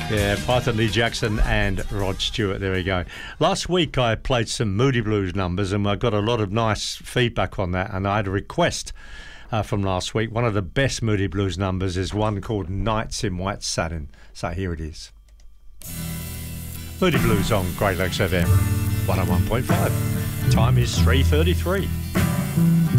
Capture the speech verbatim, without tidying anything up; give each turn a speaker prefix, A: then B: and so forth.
A: Yeah, Python Lee Jackson and Rod Stewart. There we go. Last week I played some Moody Blues numbers and I got a lot of nice feedback on that, and I had a request uh, from last week. One of the best Moody Blues numbers is one called Nights in White Satin. So here it is. Moody Blues on Great Lakes F M one oh one point five. Time is three thirty-three.